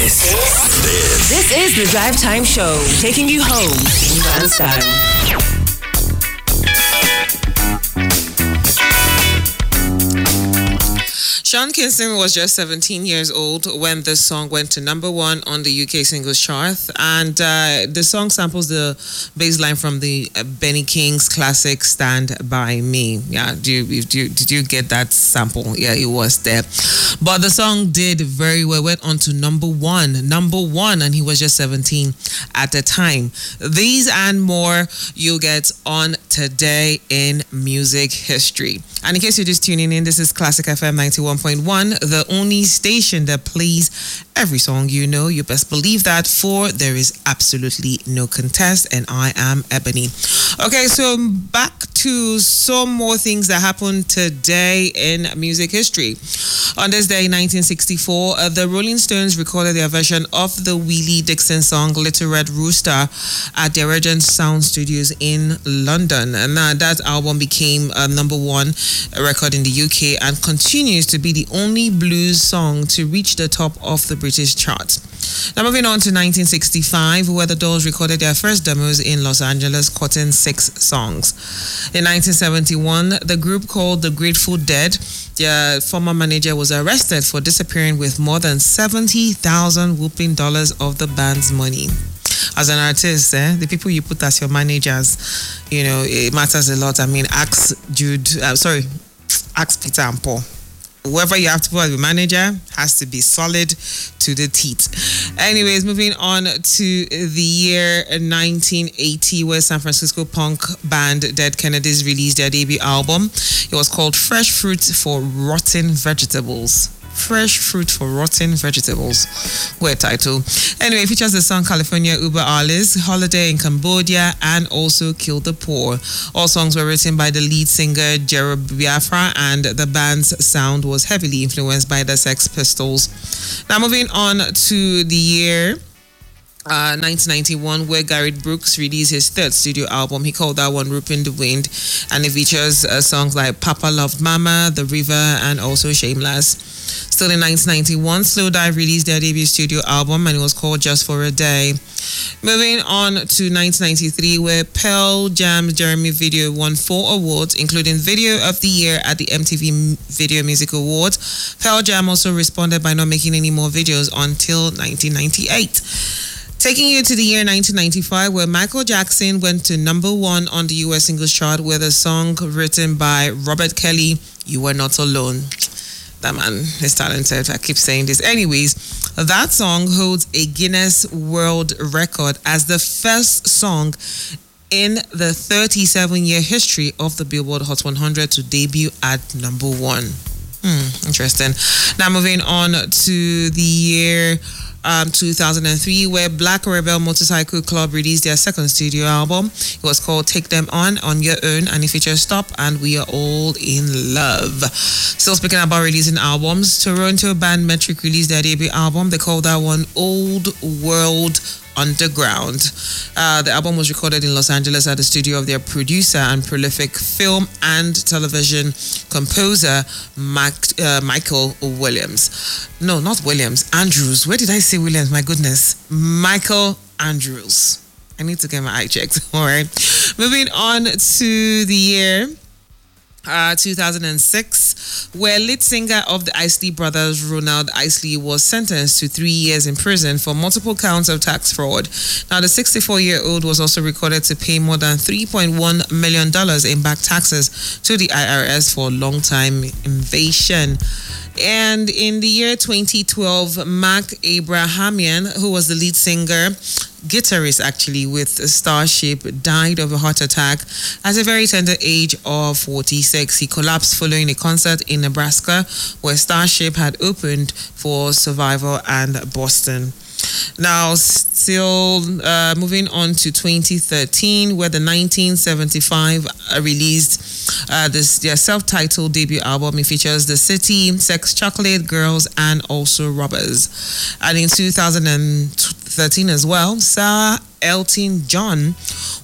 This is the Drive Time Show, taking you home in grand style. Sean Kingston was just 17 years old when this song went to number one on the UK singles chart, and the song samples the bass line from the Benny King's classic "Stand By Me." Yeah, did you get that sample? Yeah, it was there. But the song did very well, went on to number one, and he was just 17 at the time. These and more you'll get on Today in Music History. And in case you're just tuning in, this is Classic FM 91.1, the only station that plays every song you know. You best believe that, for there is absolutely no contest, and I am Ebony. Okay, so back to some more things that happened today in music history. On this day, 1964, the Rolling Stones recorded their version of the Willie Dixon song Little Red Rooster at their Regent Sound Studios in London. And that album became number one record in the UK and continues to be the only blues song to reach the top of the British chart. Now moving on to 1965, where the Doors recorded their first demos in Los Angeles, quoting 6 songs. In 1971, the group called the Grateful Dead, their former manager was arrested for disappearing with more than $70,000 whooping dollars of the band's money. As an artist, the people you put as your managers, you know, it matters a lot. I mean, ask Peter and Paul. Whoever you have to put as a manager has to be solid to the teeth. Anyways, moving on to the year 1980, where San Francisco punk band Dead Kennedys released their debut album. It was called Fresh Fruit for Rotten Vegetables. Fresh Fruit for Rotten Vegetables. Weird title. Anyway, it features the song California Uber Alles, Holiday in Cambodia, and also Kill the Poor. All songs were written by the lead singer Jerry Biafra, and the band's sound was heavily influenced by the Sex Pistols. Now moving on to the year 1991, where Garrett Brooks released his third studio album. He called that one Rooping the Wind, and it features songs like Papa Loved Mama, The River, and also Shameless. Still in 1991, Slow Dive released their debut studio album, and it was called Just for a Day. Moving on to 1993, where Pearl Jam's Jeremy Video won 4 awards, including Video of the Year at the MTV Video Music Awards. Pearl Jam also responded by not making any more videos until 1998. Taking you to the year 1995, where Michael Jackson went to number one on the US singles chart with a song written by Robert Kelly, You Were Not Alone. That man is talented. I keep saying this. Anyways, that song holds a Guinness World Record as the first song in the 37-year history of the Billboard Hot 100 to debut at number one. Interesting. Now moving on to the year 2003, where Black Rebel Motorcycle Club released their second studio album. It was called Take Them On Your Own, and it features Stop and We Are All in Love. Still speaking about releasing albums, Toronto band Metric released their debut album. They called that one Old World Underground. The album was recorded in Los Angeles at the studio of their producer and prolific film and television composer Michael Williams. No, not Williams, Andrews. Where did I say Williams? My goodness. Michael Andrews. I need to get my eye checked. All right. Moving on to the year 2006, where lead singer of the Isley Brothers, Ronald Isley, was sentenced to 3 years in prison for multiple counts of tax fraud. Now, the 64-year-old was also recorded to pay more than $3.1 million in back taxes to the IRS for long-time evasion. And in the year 2012, Mark Abrahamian, who was the lead singer, guitarist actually with Starship, died of a heart attack at a very tender age of 46. He collapsed following a concert in Nebraska where Starship had opened for Survivor and Boston. Now, still moving on to 2013, where the 1975 released their self-titled debut album. It features The City, Sex Chocolate, Girls, and also Robbers. And in 2013 as well, Sir Elton John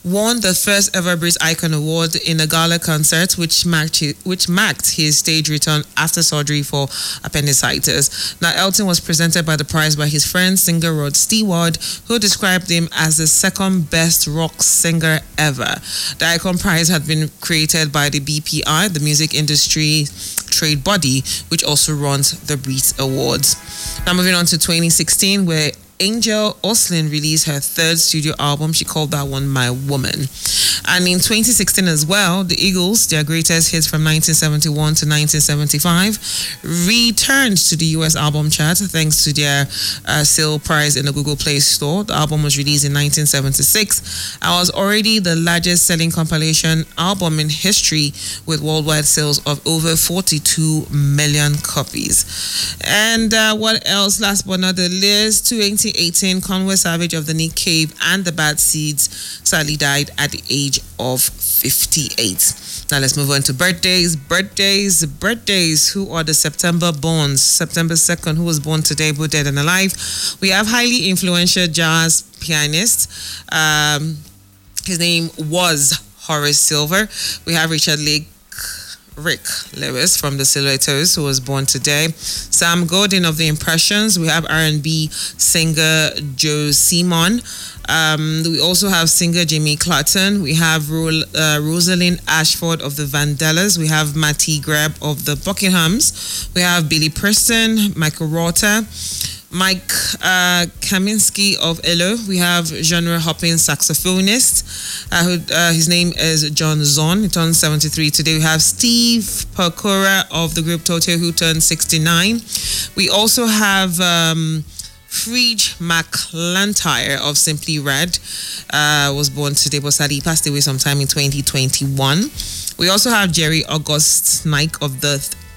won the first ever Brit Icon Award in a gala concert, which marked his stage return after surgery for appendicitis. Now, Elton was presented by the prize by his friend, singer Rod Stewart, who described him as the second best rock singer ever. The Icon Prize had been created by the BPI, the music industry trade body, which also runs the Brit Awards. Now, moving on to 2016, where Angel Oslin released her third studio album. She called that one My Woman. And in 2016 as well, the Eagles, their greatest hits from 1971 to 1975, returned to the US album chart thanks to their sale price in the Google Play Store. The album was released in 1976 and was already the largest selling compilation album in history with worldwide sales of over 42 million copies. And what else? Last but not the least, 2018, Conway Savage of the Nick Cave and the Bad Seeds sadly died at the age of 58. Now let's move on to birthdays. Who are the September borns? September 2nd, who was born today, both dead and alive. We have highly influential jazz pianist. His name was Horace Silver. We have Rick Lewis from the Silhouettes, who was born today. Sam Gordon of the Impressions. We have R&B singer Joe Simon. We also have singer Jimmy Clatton. We have Rosalind Ashford of the Vandellas. We have Matty Greb of the Buckinghams. We have Billy Preston, Michael Rota, Mike Kaminsky of ELO. We have genre hopping saxophonist. His name is John Zon. He turns 73 today. We have Steve Pokora of the group Toto, who turned 69. We also have Frege McLantire of Simply Red. Was born today, but sadly he passed away sometime in 2021. We also have Jerry August Nike of the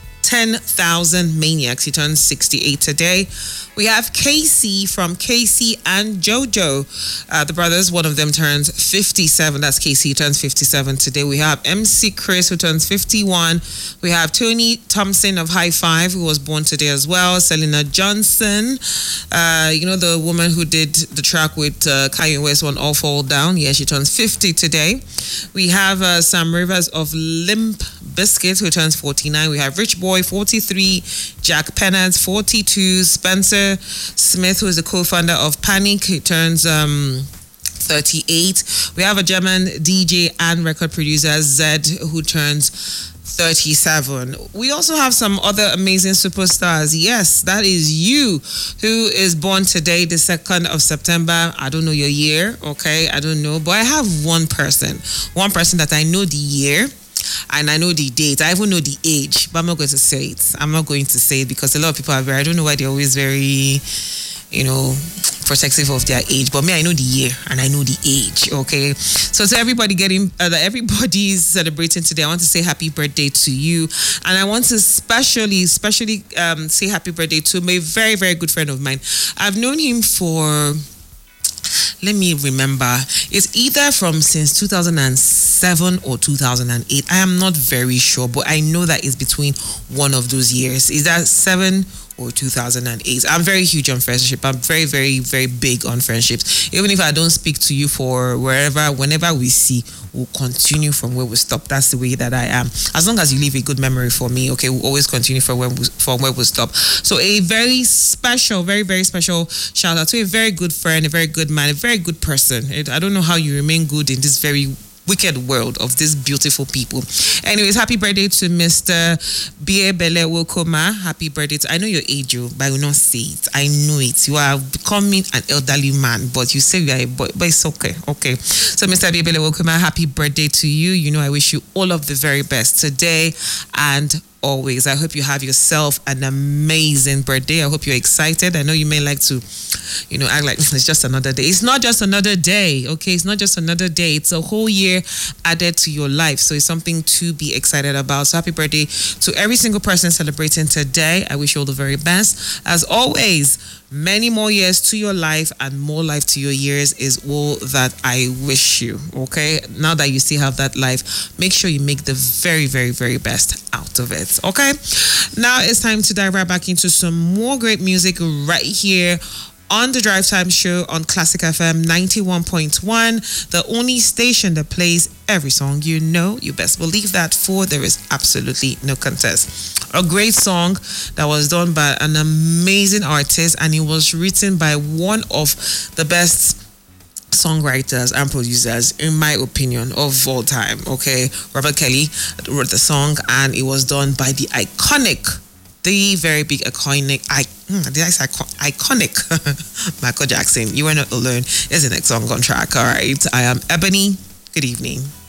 10,000 Maniacs. He turns 68 today. We have Casey from Casey and JoJo, the brothers. One of them turns 57. That's Casey. He turns 57 today. We have MC Chris, who turns 51. We have Tony Thompson of High Five, who was born today as well. Selena Johnson, the woman who did the track with Kanye West on All Fall Down. Yeah, she turns 50 today. We have Sam Rivers of Limp Bizkit, who turns 49. We have Rich Boy, 43. Jack Pennant, 42. Spencer Smith, who is the co-founder of Panic, he turns 38. We have a German DJ and record producer, Zed, who turns 37. We also have some other amazing superstars. Yes, that is you, who is born today, the 2nd of September. I don't know your year, okay? I don't know, but I have one person that I know the year. And I know the date. I even know the age, but I'm not going to say it. Because a lot of people are I don't know why they're always very, protective of their age. But me, I know the year and I know the age, okay? So to everybody everybody's celebrating today, I want to say happy birthday to you. And I want to especially say happy birthday to my very, very good friend of mine. I've known him for... Let me remember. It's either from since 2007 or 2008. I am not very sure, but I know that it's between one of those years. Is that 7 or 2008? I'm very huge on friendship. I'm very, very, very big on friendships. Even if I don't speak to you for whenever we see, we'll continue from where we stop. That's the way that I am. As long as you leave a good memory for me, okay, we'll always continue from where we stop. So a very special, very, very special shout out to a very good friend, a very good man, a very good person. I don't know how you remain good in this very wicked world of these beautiful people. Anyways, happy birthday to Mr. Biebele Wokoma. Happy birthday to, I know your age, but I will not say it. I know it. You are becoming an elderly man, but you say you are a boy, but it's okay. Okay. So Mr. Biebele Wokoma, happy birthday to you. I wish you all of the very best today and always. I hope you have yourself an amazing birthday. I hope you're excited. I know you may like to, act like it's just another day. It's not just another day, okay? It's not just another day. It's a whole year added to your life. So it's something to be excited about. So happy birthday to every single person celebrating today. I wish you all the very best. As always, many more years to your life and more life to your years is all that I wish you, okay? Now that you still have that life, make sure you make the very, very, very best out of it, okay? Now it's time to dive right back into some more great music right here on the Drive Time Show on Classic FM 91.1, the only station that plays every song you know. You best believe that, for there is absolutely no contest. A great song that was done by an amazing artist, and it was written by one of the best songwriters and producers, in my opinion, of all time. Okay, Robert Kelly wrote the song, and it was done by the very big iconic Michael Jackson. You are not alone is the next song on track. All right, I am Ebony. Good evening.